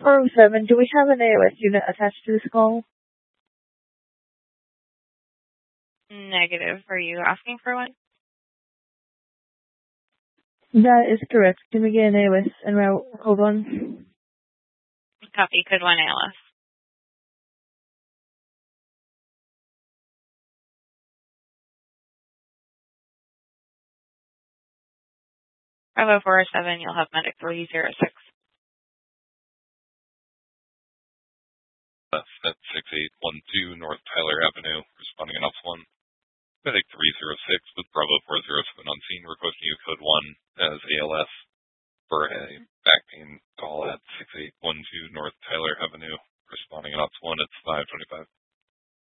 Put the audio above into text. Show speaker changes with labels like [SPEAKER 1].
[SPEAKER 1] 407, do we have an AOS unit attached to this call?
[SPEAKER 2] Negative. Are you asking for one?
[SPEAKER 1] That is correct. Can we get an AOS and route code 1?
[SPEAKER 2] Copy. Code 1 ALS. Bravo 407, you'll have medic 306.
[SPEAKER 3] That's at 6812 North Tyler Avenue, responding on Ops 1. Medic 306 with Bravo 407 on scene, requesting you code 1 as ALS for a back pain call at 6812 North Tyler Avenue, responding on Ops 1 at 525.